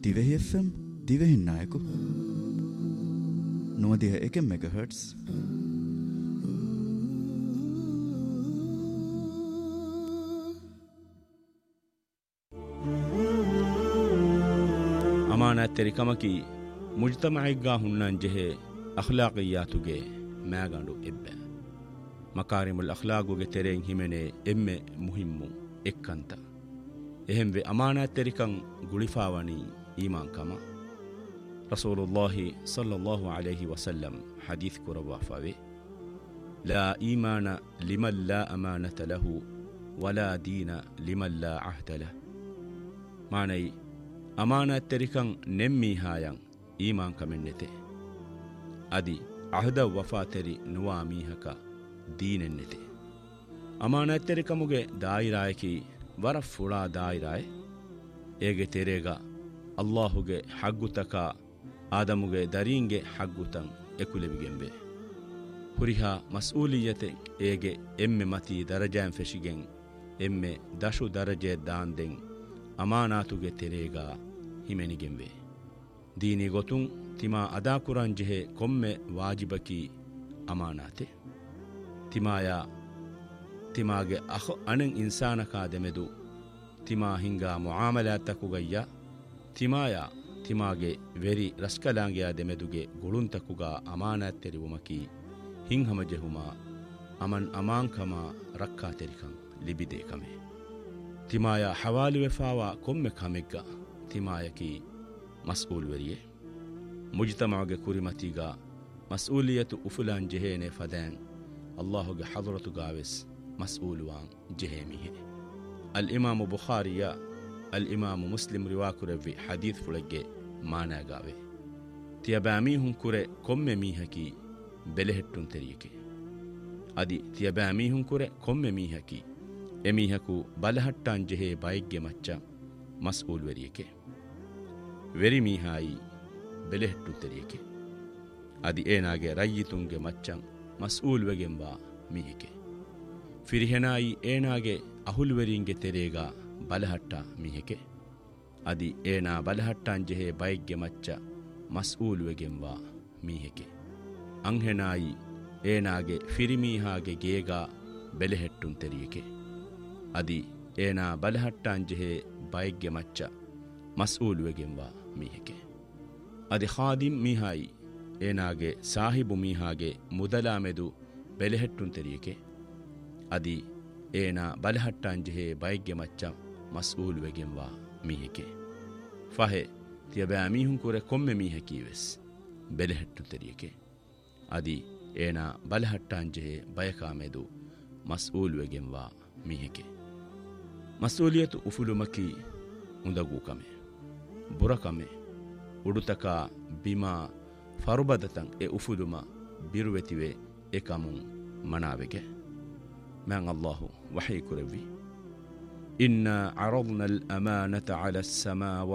Dhivehi FM දිවෙහින් නායකු 91 MHz ಅಮಾನತೆರಿಕಮಕಿ ಮುಜ್ತಮಇಗ್ಗಾ ಹುನ್ನನ್ ಜೆಹೆ ಅಖ್ಲಾಕಿಯಾತುಗೆ ಮ್ಯಾಗಂಡು ಎಬ್ಬೆ ಮಕಾರಿಮುಲ್ ಅಖ್ಲಾಗುಗೆ ತೆರೆನ್ ಹಿಮೆನೆ ಎಮ್ಮೆ ಮುಹಿಮ್ಮು ಎಕ್ಕಂತ ಎಹೆಂವೆ ಅಮಾನತೆರಿಕಂ ಗುಳಿಫಾವನಿ ಈಮಾನ್ ಕಮ ರಸೂಲುಲ್ಲಾಹಿ ಸಲ್ಲಲ್ಲಾಹು ಅಲೈಹಿ ವಸಲ್ಲಂ ಹದೀಸ್ ಕುರವಾಫಾವೆ ಲಾ ಈಮಾನ lemon ಲಾ ಅಮಾನತ ಲಹು ವಲಾ ದೀನ lemon ಲಾ ಅಹ್ದ ಲಹು ಮಾನೈ ಅಮಾನತೆರಿಕಂ ನೆಮ್ಮೀಹಾಯಂ ಈಮಾನ್ ಕಮೆನ್ನೆತೆ ಅದಿ ಅಹದ ವಫಾತೆರಿ ನುವಾ ಮೀಹಕ ದೀನೆನ್ನೆತೆ ಅಮಾನತೆರಿಕಮುಗೆ ದಾಯಿರಾಯಕಿ ವರ ಫುಳಾ ದಾಯಿರಾಯ್ ಏಗೆ ತೆರೆಗ ಅಲ್ಲಾಹುಗೆ ಹಗ್ಗುತಕ ಆದಮುಗೆ ದರೀಂಗೆ ಹಗ್ಗುತಂ ಎಕುಲೆವಿಗೆಂಬೆ ಹುರಿಹ ಮಸ್ಊಲಿಯತೆ ಏಗೆ ಎಮ್ಮೆ ಮತಿ ದರಜಾಂ ಫೆಶಿಗೆಂ ಎಮ್ಮೆ ದಶು ದರಜೆ ದಾಂದೆಂ ಅಮಾನಾತುಗೆ ತೆರೆಗ ಹಿಮೆನಿಗೆಂಬೆ ದೀನಿ ಗೊತುಂ ತಿಮಾ ಅದಾ ಕುರಾನ್ ಜೆಹೆ ಕೊಮ್ಮೆ ವಾಜಿಬಕಿ ಅಮಾನಾತೆ ತಿಮಾಗೆ ಅಖೊ ಅಣೆಂ ಇನ್ಸಾನಕಾ ದೆಮೆದು ತಿಮಾ ಹಿಂಗಾ ಮುಆಮಲಾತಕುಗಯ್ಯ ತಿಮಾಗೆ ವೆರಿ ರಸ್ಕಲಾಂಗಿಯ ದೆಮೆದುಗೆ ಗುಳುಂತಕುಗ ಅಮಾನತೆರಿವುಮಕಿ ಹಿಂಹಮ ಜೆಹುಮ ಅಮನ್ ಅಮಾಂಕಮ ರಕ್ಕಾ ತೆರಿಕಂ ಲಿಬಿದೆ ಕಮೆ ತಿಮಾಯ ಹವಾಲಿವೆಫಾವ ಕೊಮ್ಮೆ ಕಮೆಗ್ಗ ತಿಮಾಯಕಿ ಮಸ್ಊಲ್ ವೆರಿಯೆ ಮುಜ್ತಮಾಗೆ ಕುರಿಮತಿಗ ಮಸ್ಊಲಿಯತು ಉಫುಲಾನ್ ಜೆಹೇನೆ ಫದಾನ್ ಅಲ್ಲಾಹುಗೆ ಹಜರತುಗಾವೆಸ್ ಮಸ್ಊಲುವಾನ್ ಜೆಹೇಮಿಹೆ ಅಲ್ ಇಮಾಮು ಬುಖಾರಿಯ ಅಲ್ ಇಮಾಮು ಮುಸ್ಲಿಂ ರಿವಾಕುರವ್ವಿ ಹದೀಸ್ ಫುಳಗ್ಗೆ ಮಾನಾಗಾವೆ ತಿಯಬಾಮೀಹುಂ ಕುರೆ ಕೊಮ್ಮೆ ಮೀಹಕಿ ಬೆಲೆಹೆಟ್ಟುನ್ ತೆರಿಯಕೆ ಅದಿ ತಿಯಬಾಮೀಹುಂ ಕುರೆ ಕೊಮ್ಮೆ ಮೀಹಕಿ ಎಮೀಹಕು ಬಲಹಟ್ಟಾನ್ ಜೆಹೆ ಬೈಗ್ಗೆ ಮಚ್ಚ ಮಸ್ಊಲ್ ವೆರಿಯಕೆ ವೆರಿ ಮೀಹಾಯಿ ಬೆಲೆಹೆಟ್ಟುನ್ ತೆರಿಯಕೆ ಅದಿ ಏನಾಗೆ ರಯ್ಯಿತುಂಗೆ ಮಚ್ಚಂ ಮಸ್ಊಲ್ ವೆಗೆಂಬ ಮೀಹಿಕೆ ಫಿರಿಹೆನಾಯಿ ಏನಾಗೆ ಅಹುಲ್ವೆರಿಂಗೆ ತೆರೆಗ ಬಲಹಟ್ಟ ಮೀಹಿಕೆ ಅದಿ ಏನಾ ಬಲಹಟ್ಟಾನ್ ಜೆಹೆ ಬೈಗ್ಗೆ ಮಚ್ಚ ಮಸ್ಊಲ್ ವೆಗೆಂಬ ಮೀಹಿಕೆ ಅಂಹೆನಾಯಿ ಏನಾಗೆ ಫಿರಿಮೀಹಾಗೆ ಗೇಗ ಬೆಲೆಹೆಟ್ಟುನ್ ತೆರಿಯಕೆ ಅದಿ ಏನಾ ಬಲಹಟ್ಟಾನ್ ಜೆಹೆ ಬೈಗ್ಗೆ ಮಚ್ಚ ಮಸ್ಊಲ್ ವೆಗೆಂಬ ಮೀಹಿಕೆ ಅದಿ ಖಾದಿಮ್ ಮೀಹಾಯಿ ಏನಾಗೆ ಸಾಹಿಬು ಮೀಹಾಗೆ ಮುದಲಾಮೆದು ಬೆಲೆಹೆಟ್ಟುನ್ ತೆರಿಯಕೆ ಅದಿ ಏನಾ ಬಲಹಟ್ಟಾನ್ ಜೆಹೆ ಬೈಗ್ಗೆ ಮಚ್ಚ ಮಸ್ಊಲ್ ವೆಗೆಂವ ಮೀಹಿಕೆ ಫಹೆ ತಿಯಬಾಮೀಹುಂ ಕುರೆ ಕೊಮ್ಮೆ ಮೀಹಕೀವೆಸ್ ಬೆಲೆಹೆಟ್ಟುನ್ ತೆರಿಯಕೆ ಅದಿ ಏನಾ ಬಲಹಟ್ಟಾನ್ ಜೆಹೆ ಬಯಕಾಮೆದು ಮಸ್ಊಲ್ ವೆಗೆಂವ ಮೀಹಿಕೆ ಮಸ್ಊಲಿಯತು ಉಫುಲುಮಕಿ ಉಂದಗೂ ಕಮೆ ಬುರಕಮೆ ಉಡುತಕ ಬಿಮಾ ಫರುಬದತಂ ಎ ಉಫುಲುಮ ಬಿರುವೆತಿವೆ ಎಕಮುಂ ಮನಾವೆಗೆ ಮ್ಯಾಂ ಅಲ್ಲಾಹು ವಹೈ ಕುರವಿ ಇನ್ನ ಅರದ್ನ ಅಲ್ ಅಮಾನತ ಅಲ